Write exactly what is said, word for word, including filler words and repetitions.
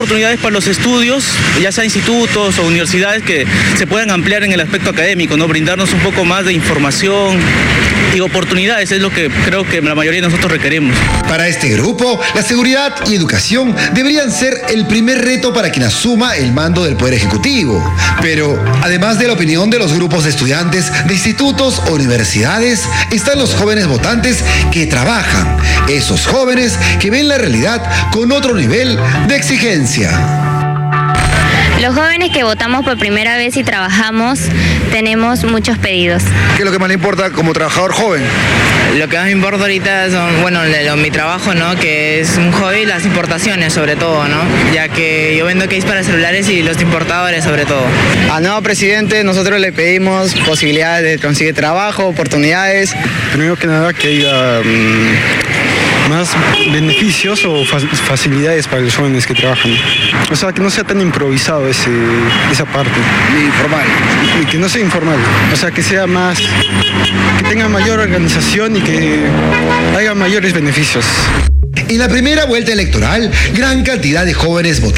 Oportunidades para los estudios, ya sea institutos o universidades que se puedan ampliar en el aspecto académico, ¿no? Brindarnos un poco más de información y oportunidades, es lo que creo que la mayoría de nosotros requerimos. Para este grupo, la seguridad y educación deberían ser el primer reto para quien asuma el mando del Poder Ejecutivo. Pero, además de la opinión de los grupos de estudiantes de institutos o universidades, están los jóvenes votantes que trabajan, esos jóvenes que ven la realidad con otro nivel de exigencia. Los jóvenes que votamos por primera vez y trabajamos, tenemos muchos pedidos. ¿Qué es lo que más le importa como trabajador joven? Lo que más me importa ahorita son, bueno, lo, mi trabajo, ¿no? Que es un hobby, las importaciones sobre todo, ¿no? Ya que yo vendo case para celulares y los importadores sobre todo. Al nuevo presidente nosotros le pedimos posibilidades de conseguir trabajo, oportunidades. Primero que nada que haya um, más beneficios o fa facilidades para los jóvenes que trabajan. O sea, que no sea tan improvisado ese, esa parte. Y informal. Y que no sea informal. O sea, que sea más, que tenga mayor organización y que haya mayores beneficios. En la primera vuelta electoral, gran cantidad de jóvenes votaron